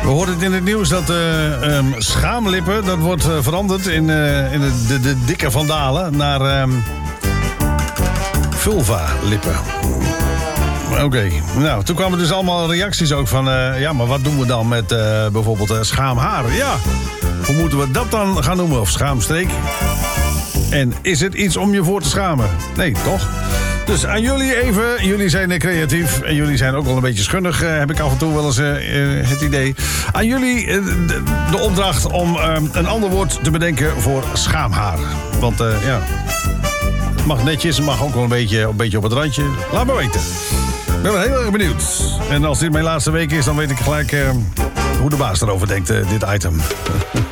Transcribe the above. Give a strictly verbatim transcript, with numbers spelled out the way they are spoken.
We hoorden het in het nieuws dat uh, um, schaamlippen... dat wordt uh, veranderd in, uh, in de, de, de dikke vandalen... naar um, vulva-lippen. Oké, okay. Nou, toen kwamen dus allemaal reacties ook van... Uh, ja, maar wat doen we dan met uh, bijvoorbeeld uh, schaamhaar? Ja, hoe moeten we dat dan gaan noemen? Of schaamstreek? En is het iets om je voor te schamen? Nee, toch? Dus aan jullie even, jullie zijn creatief en jullie zijn ook wel een beetje schunnig, uh, heb ik af en toe wel eens uh, uh, het idee. Aan jullie uh, de, de opdracht om uh, een ander woord te bedenken voor schaamhaar. Want uh, ja, het mag netjes, het mag ook wel een beetje, een beetje op het randje. Laat me weten. Ik ben wel heel erg benieuwd. En als dit mijn laatste week is, dan weet ik gelijk uh, hoe de baas erover denkt, uh, dit item.